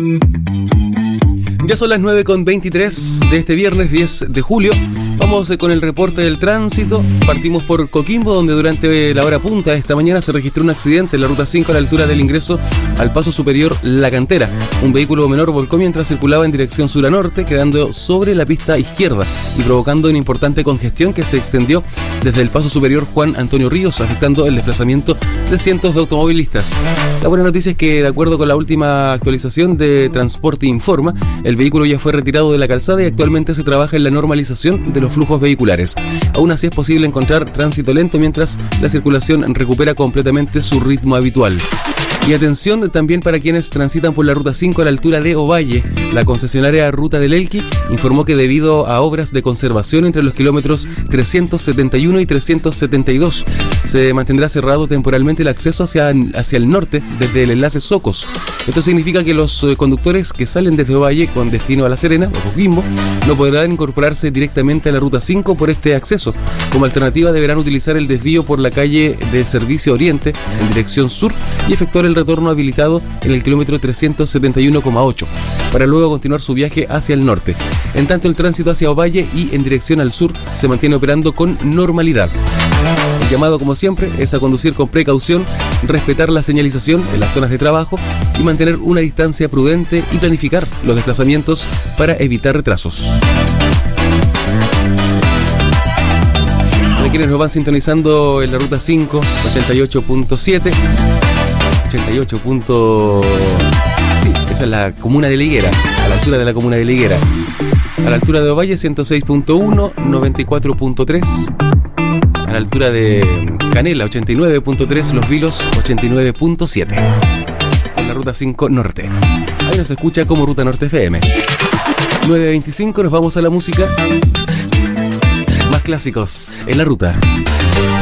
Ya son las 9:23 de este viernes 10 de julio. Vamos con el reporte del tránsito. Partimos por Coquimbo, donde durante la hora punta de esta mañana se registró un accidente en la ruta 5 a la altura del ingreso al paso superior La Cantera. Un vehículo menor volcó mientras circulaba en dirección sur a norte, quedando sobre la pista izquierda y provocando una importante congestión que se extendió desde el paso superior Juan Antonio Ríos, afectando el desplazamiento de cientos de automovilistas. La buena noticia es que, de acuerdo con la última actualización de Transporte Informa, el vehículo ya fue retirado de la calzada y actualmente se trabaja en la normalización de los flujos vehiculares. Aún así es posible encontrar tránsito lento mientras la circulación recupera completamente su ritmo habitual. Y atención también para quienes transitan por la ruta 5 a la altura de Ovalle. La concesionaria Ruta del Elqui informó que debido a obras de conservación entre los kilómetros 371 y 372, se mantendrá cerrado temporalmente el acceso hacia el norte desde el enlace Socos. Esto significa que los conductores que salen desde Ovalle con destino a La Serena o Coquimbo no podrán incorporarse directamente a la ruta 5 por este acceso. Como alternativa deberán utilizar el desvío por la calle de Servicio Oriente en dirección sur y efectuar el retorno habilitado en el kilómetro 371,8 para luego continuar su viaje hacia el norte. En tanto, el tránsito hacia Ovalle y en dirección al sur se mantiene operando con normalidad. El llamado, como siempre, es a conducir con precaución, respetar la señalización en las zonas de trabajo y mantener una distancia prudente y planificar los desplazamientos para evitar retrasos. Para quienes nos van sintonizando en la ruta 5, 88.7, 88. Sí, esa es la comuna de Liguera, a la altura de la comuna de Liguera. A la altura de Ovalle, 106.1, 94.3. A la altura de Canela, 89.3, Los Vilos, 89.7. En la ruta 5 norte. Ahí nos escucha como Ruta Norte FM. 9:25, nos vamos a la música. Más clásicos en la ruta.